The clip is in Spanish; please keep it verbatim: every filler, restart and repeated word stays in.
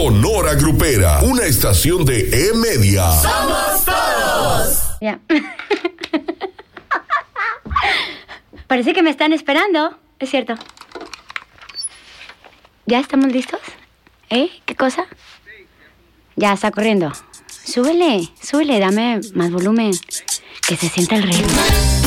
Sonora Grupera, una estación de E-Media. ¡Somos todos! Ya. Parece que me están esperando. Es cierto. ¿Ya estamos listos? ¿Eh? ¿Qué cosa? Ya está corriendo. Súbele, súbele, dame más volumen. Que se sienta el ritmo.